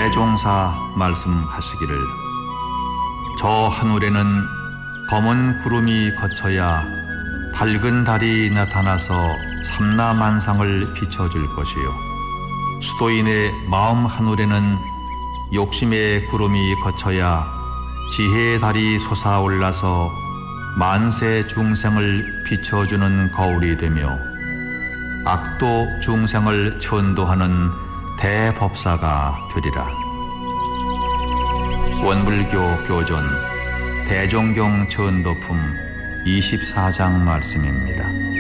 대종사 말씀하시기를 저 하늘에는 검은 구름이 거쳐야 밝은 달이 나타나서 삼라만상을 비춰줄 것이요 수도인의 마음 하늘에는 욕심의 구름이 거쳐야 지혜의 달이 솟아올라서 만세 중생을 비춰주는 거울이 되며 악도 중생을 천도하는 대법사가 되리라. 원불교 교존 대종경 천도품 24장 말씀입니다.